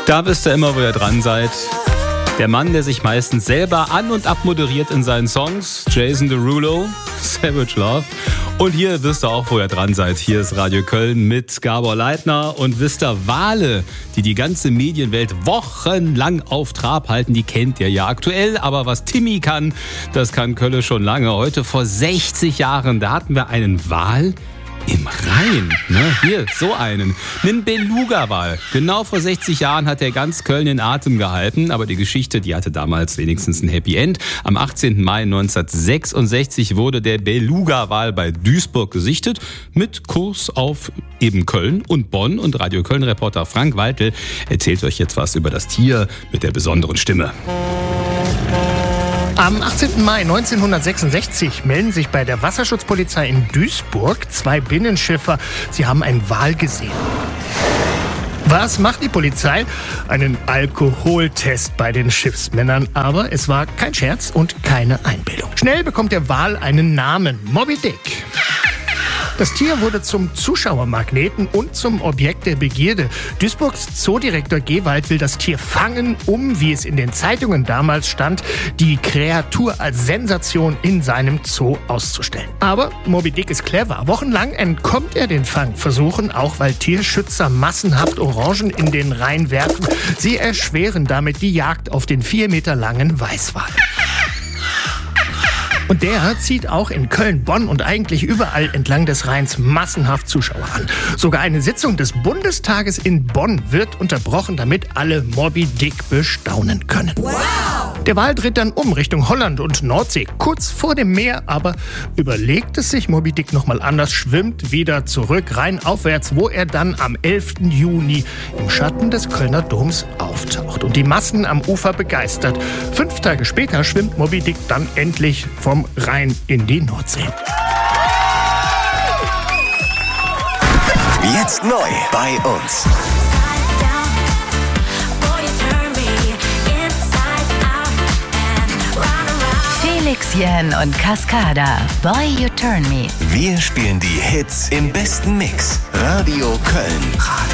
Da wisst ihr immer, wo ihr dran seid. Der Mann, der sich meistens selber an- und abmoderiert in seinen Songs, Jason Derulo, Savage Love. Und hier wisst ihr auch, wo ihr dran seid. Hier ist Radio Köln mit Gabor Leitner. Und wisst ihr, Wale, die die ganze Medienwelt wochenlang auf Trab halten, die kennt ihr ja aktuell. Aber was Timmy kann, das kann Kölle schon lange. Heute vor 60 Jahren, da hatten wir einen Wal im Rhein, ne? Hier, so einen Beluga-Wal. Genau vor 60 Jahren hat er ganz Köln in Atem gehalten, aber die Geschichte, die hatte damals wenigstens ein Happy End. Am 18. Mai 1966 wurde der Beluga-Wal bei Duisburg gesichtet, mit Kurs auf eben Köln und Bonn. Und Radio Köln-Reporter Frank Waltel erzählt euch jetzt was über das Tier mit der besonderen Stimme. Am 18. Mai 1966 melden sich bei der Wasserschutzpolizei in Duisburg 2 Binnenschiffer. Sie haben einen Wal gesehen. Was macht die Polizei? Einen Alkoholtest bei den Schiffsmännern. Aber es war kein Scherz und keine Einbildung. Schnell bekommt der Wal einen Namen: Moby Dick. Das Tier wurde zum Zuschauermagneten und zum Objekt der Begierde. Duisburgs Zoodirektor Gewald will das Tier fangen, um, wie es in den Zeitungen damals stand, die Kreatur als Sensation in seinem Zoo auszustellen. Aber Moby Dick ist clever. Wochenlang entkommt er den Fangversuchen, auch weil Tierschützer massenhaft Orangen in den Rhein werfen. Sie erschweren damit die Jagd auf den 4 Meter langen Weißwal. Und der zieht auch in Köln, Bonn und eigentlich überall entlang des Rheins massenhaft Zuschauer an. Sogar eine Sitzung des Bundestages in Bonn wird unterbrochen, damit alle Moby Dick bestaunen können. Wow! Der Wal dreht dann um Richtung Holland und Nordsee, kurz vor dem Meer, aber überlegt es sich Moby Dick nochmal anders, schwimmt wieder zurück, rheinaufwärts, wo er dann am 11. Juni im Schatten des Kölner Doms auftaucht und die Massen am Ufer begeistert. 5 Tage später schwimmt Moby Dick dann endlich vom Rhein in die Nordsee. Jetzt neu bei uns. Felix Jähn und Cascada, Boy You Turn Me. Wir spielen die Hits im besten Mix. Radio Köln.